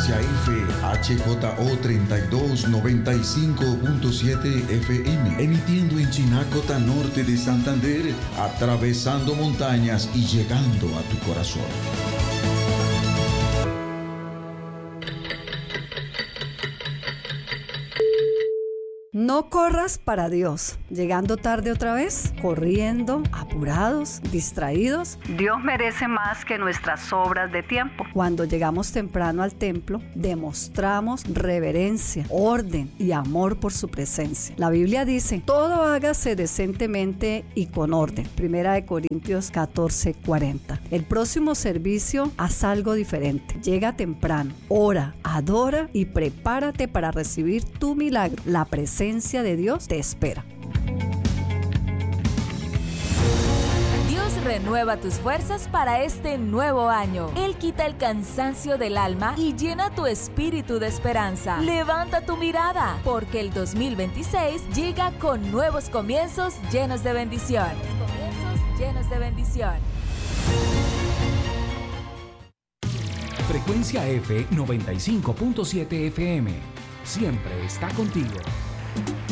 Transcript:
Frecuencia F, HJO 3295.7 FM, emitiendo en Chinacota, norte de Santander, atravesando montañas y llegando a tu corazón. No corras para Dios, llegando tarde otra vez, corriendo, apurados, distraídos. Dios merece más que nuestras obras de tiempo. Cuando llegamos temprano al templo, demostramos reverencia, orden y amor por su presencia. La Biblia dice, todo hágase decentemente y con orden. 1 Corintios 14:40. El próximo servicio, haz algo diferente. Llega temprano, ora, adora y prepárate para recibir tu milagro. La presencia de Dios te espera. Dios renueva tus fuerzas para este nuevo año. Él quita el cansancio del alma y llena tu espíritu de esperanza. Levanta tu mirada, porque el 2026 llega con nuevos comienzos llenos de bendición. Frecuencia F 95.7 FM. Siempre está contigo.